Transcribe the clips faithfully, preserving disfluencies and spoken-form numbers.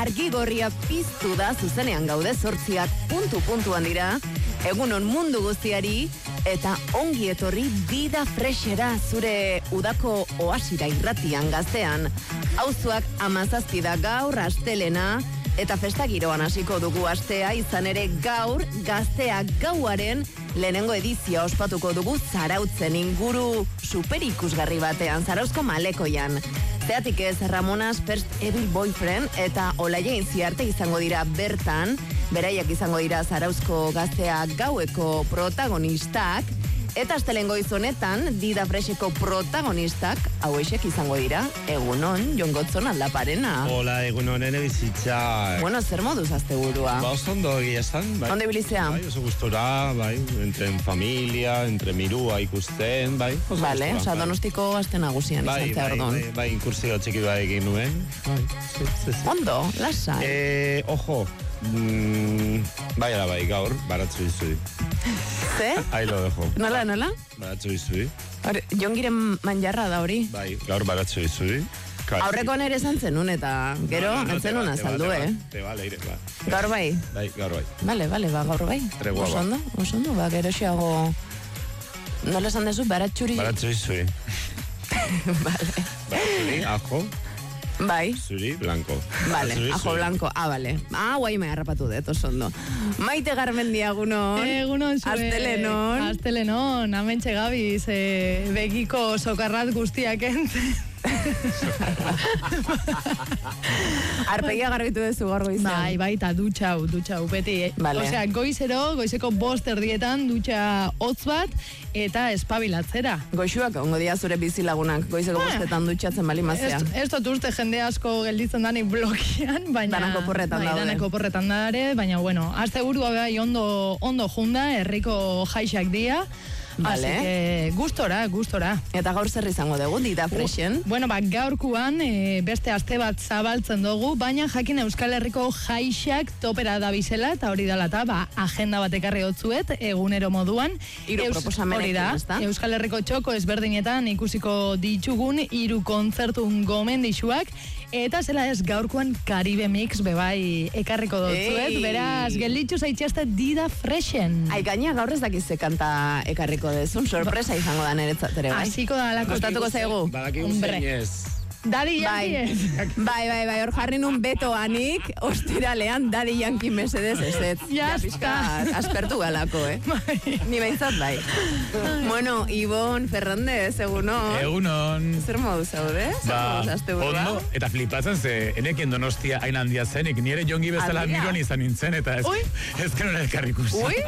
argi gorria piztu da, zuzenean gaude zortziak puntu puntuan dira, egunon mundu guztiari, eta ongi etorri Dida Freshera zure udako oasira irratian Gaztean. Auzuak hamazazpi da gaur, astelena, eta festa giroan hasiko dugu astea, izan ere gaur Gaztea gauaren lehenengo edizioa ospatuko dugu Zarautzen inguru superikusgarri batean, Zarauzko Malekoian. Zeatik ez, Ramonas First Evil Boyfriend eta Olaia Intziarte izango dira bertan, beraiak izango dira Zarauzko Gaztea gaueko protagonistak, eta astelehen goiz honetan, Dida Fresheko protagonistak hauexek izango dira, egunon, Jon Gotzon aldaparena. Hola, egunon, ene bizitza. Bueno, zer moduz asteburua? Ba, oso ondo egia esan, bai. Onde bilizea? Bai, oso gustora, bai, entre en familia, entre mirua ikusten, bai. Oso Vale, gustora, oza, bai. Donostiko aste nagusian Bai, izan bai, ordon. bai, bai, inkursio txiki bai egin nuen. Bai, sí, sí, sí. Ondo, lasai. Eh, ojo, mm, bai, ala bai, gaur, baratzu izui. Ze? Ahí lo dejo. Nola, nola? Baratzu izui. Hor, Jongiren manjarra da hori. Bai, gaur baratzu izui. Aurreko nere esan zenun eta gero, No, no, no, entzen te va, una te va, saldu, te va, eh? Te va, leire, ba. Gaur bai? Bai, gaur bai. Bale, bale, ba, gaur bai. Tregua, ba. Oso ondo, oso ondo, ba, gero xeago... Nola esan dezu, baratxuri... Baratzu izui. Vale. Baratzuri, ajo, Bai. zuri, blanco. Vale, Zuri, ajo zuri. blanco. Ah, vale. Ah, guai me harrapatu dut, oso ondo. Maite Garmendia, egunon. Egunon zue. Astelenon. Astelenon, amentxe gabiz, e, begiko sokarrat guztiak entzen. Arpegia garbitu dezu gaur goizean. Bai, bai, eta dutxau, dutxau, beti. Vale. Osea, goizero, goizeko bost erdietan, dutxa hotz bat, eta espabilatzera. Goixuak ongo dia zure bizilagunak, goizeko Ah. bostetan dutxatzen bali mazea. Ez, ez dut uste jende asko gelditzen danik blokian, baina... Danak oporretan bai, daude. Danak oporretan dare, baina, bueno, azte burua bai ondo, ondo junda, herriko jaixak dia. Vale. Así que, gustora, gustora. Eta gaur zer izango dugu, Dida Freshen? Bueno, ba, gaurkuan e, beste aste bat zabaltzen dugu, baina jakin Euskal Herriko jaixak topera da bizela, eta hori dela eta ba, agenda bat ekarri hotzuet, egunero moduan. Hiru proposamenekin, hori da, ezta? Euskal Herriko txoko ezberdinetan ikusiko ditugun hiru kontzertun gomendixuak, eta zela ez gaurkoan Caribe Mix bebai ekarriko dotzuet, Ei! beraz, gelditzu zaitxaste Dida Freshen. Ai, gaina gaur ez dakize kanta ekarriko dezun, sorpresa izango da niretzat ere, bai? Hasiko da alako. Gustatuko zaigu? Badakigu Hombre. zein ez. Daddy Bai, Yankee ez. bai, bai, bai, hor jarri nun beto anik, ostiralean Daddy Yankee mesedez ez ez. Ya Ja, pixka aspertu galako, eh? Ni behintzat bai. Bueno, Ibon Ferrandez, egunon. Egunon. Zer modu zaude? Zer Ba, modu zazte burua? ondo, eta flipatzen ze, enekien Donostia hain handia zenik, nire Jongi bezala Handia? miroan izan nintzen, eta ez, Ui. ez genuen elkar ikusi. Ui?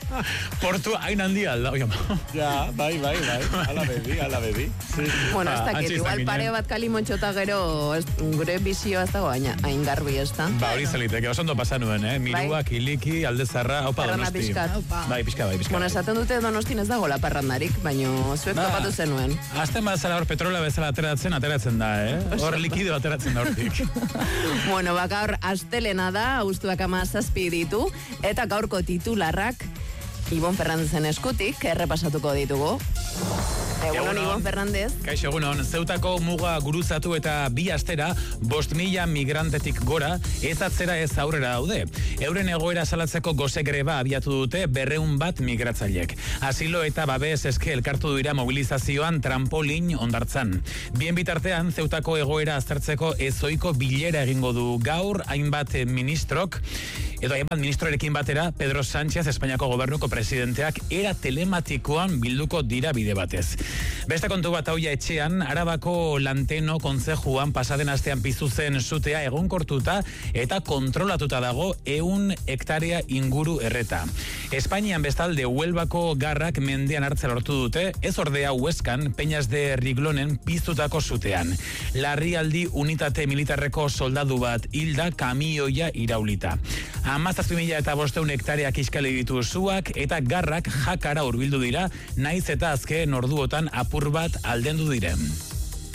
Portu hain handia alda, oi ama. Ja, bai, bai, bai. Ala bedi, ala bedi. Sí. Bueno, ez Ba, dakit, hantxe izan igual ginen. pare bat kalimontxota gero ez, gure bizioa ez dago aina, hain garbi ez da. Ba, hori zaliteke, oso ondo pasa nuen, eh? Miruak, iliki, aldezarra, opa Parranda Donosti. pixkat. Bai, pixka, bai, pixka. Bueno, esaten dute Donostin ez dago parrandarik, baino zuek Ba. topatu zenuen. Azten bazala hor petrola bezala ateratzen, ateratzen da, eh? Hor likido ateratzen da hortik. Bueno, ba, gaur astelena da, abuztuak hamazazpi ditu, eta gaurko titularrak Ibon Ferrandezen eskutik errepasatuko ditugu. Egunon, Egunon. Ibon Ferrandez. Kaixo egunon, Zeutako muga guruzatu eta bi astera bost mila migrantetik gora ez atzera ez aurrera daude. Euren egoera salatzeko goze greba abiatu dute berreun bat migratzailek. Asilo eta babes eske elkartu dira mobilizazioan trampolin ondartzan. Bien bitartean, Zeutako egoera aztertzeko ezoiko bilera egingo du gaur hainbat ministrok, edo hainbat ministrorekin batera Pedro Sánchez, Espainiako gobernuko presidenteak era telematikoan bilduko dira bide batez. Beste kontu bat hauia etxean, Arabako Lanteno kontzejuan pasaden astean piztu zen sutea egonkortuta eta kontrolatuta dago ehun hektarea inguru erreta. Espainian bestalde Huelbako garrak mendean hartzea lortu dute, ez ordea Hueskan, Peñas de Riglonen piztutako sutean. Larrialdi unitate militarreko soldadu bat hilda kamioia iraulita. Hamazazpi mila eta bosteun hektareak iskali ditu zuak eta garrak jakara hurbildu dira, naiz eta azken orduotan apur bat aldendu diren.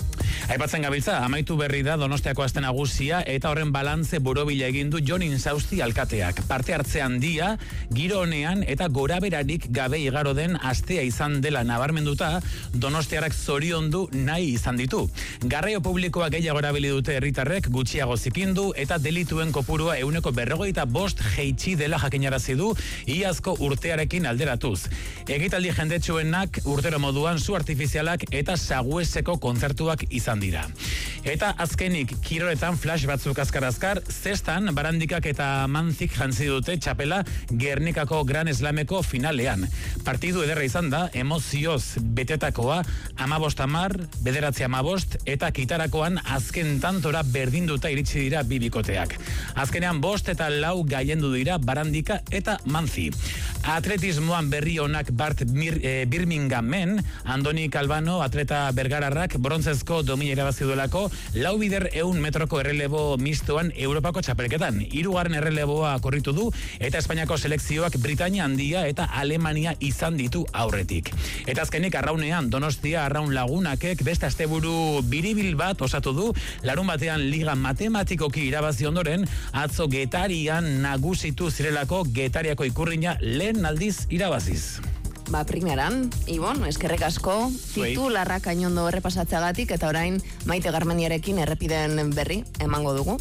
Aipatzen gabiltza, amaitu berri da Donostiako aste nagusia eta horren balantze borobila egin du Jon Insausti alkateak. Parte hartze handia, giro honean eta goraberarik gabe igaro den astea izan dela nabarmenduta, Donostiarrak zoriondu nahi izan ditu. Garraio publikoa gehiago erabili dute herritarrek, gutxiago zikindu eta delituen kopurua ehuneko berrogeita bost jeitsi dela jakinarazi du iazko urtearekin alderatuz. Egitaldi jendetsuenak urtero moduan zu artifizialak eta sagueseko kontzertuak izan dira. Eta azkenik kiroletan flash batzuk azkar-azkar, zestan barandikak eta manzik jantzi dute txapela Gernikako Gran Slameko finalean. Partidu ederra izan da, emozioz betetakoa, amabost amar, bederatzi amabost, eta kitarakoan azken tantora berdinduta iritsi dira bibikoteak. Azkenean bost eta lau gaiendu dira barandika eta manzi. Atletismoan berri onak Bart Mir, e, Birminghamen, Andoni Calvano, atleta bergararrak, brontzezko domina irabazi duelako, lau bider eun metroko errelebo mistoan Europako txapelketan. Hirugarren erreleboa korritu du, eta Espainiako selekzioak Britania handia eta Alemania izan ditu aurretik. Eta azkenik arraunean, Donostia arraun lagunakek beste asteburu biribil bat osatu du, larun batean liga matematikoki irabazi ondoren, atzo Getarian nagusitu zirelako Getariako ikurrina lehen aldiz irabaziz. Ba, primeran, Ibon, eskerrek asko, titularrak ainondo errepasatzeagatik, eta orain Maite Garmeniarekin errepiden berri emango dugu.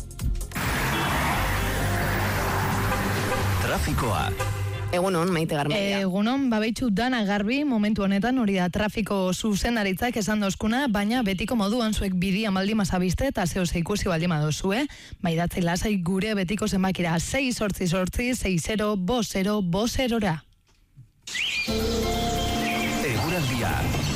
Trafikoa. Egunon, Maite Garmenia. Egunon, babeitxu dana garbi, momentu honetan hori da trafiko zuzendaritzak esan dozkuna, baina betiko moduan zuek bidia maldima zabiste eta zeo zeikusi baldima dozue, baidatzi lasai gure betiko zenbakira sei sortzi sortzi, sei zero, bo zero, bo zerora. Eguraldia.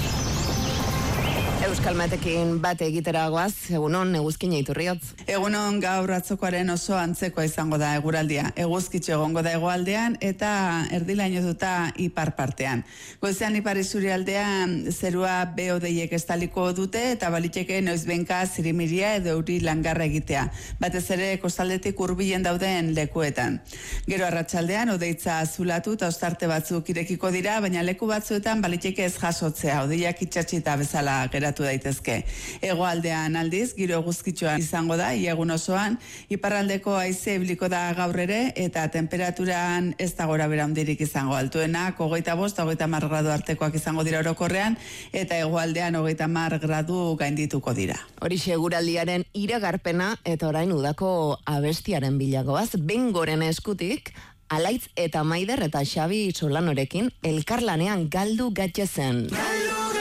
Euskalmetekin bate egiteragoaz, egunon, eguzkin eiturriotz. Egunon, gaur atzokoaren oso antzekoa izango da eguraldia. Eguzkitxo egongo da hegoaldean eta erdilaino duta ipar partean. Goizean ipar isurialdean zerua behodeiek estaliko dute eta baliteke noizbenka zirimiria edo euri langarra egitea. Batez ere kostaldetik hurbilen dauden lekuetan. Gero arratsaldean odeitza azulatu eta ostarte batzuk irekiko dira, baina leku batzuetan baliteke ez jasotzea, odeiak itxatxita bezala geratu daitezke. Hegoaldean aldiz, giro eguzkitxoan izango da, egun osoan, iparraldeko haize ibiliko da gaur ere, eta temperaturan ez da gora bera handirik izango altuenak, hogeita bost, hogeita hamar gradu artekoak izango dira orokorrean, eta hegoaldean hogeita hamar gradu gaindituko dira. Horixe eguraldiaren iragarpena eta orain udako abestiaren bilagoaz, Bengoren eskutik, Alaitz eta Maider eta Xabi Solanorekin elkarlanean galdu gatzezen.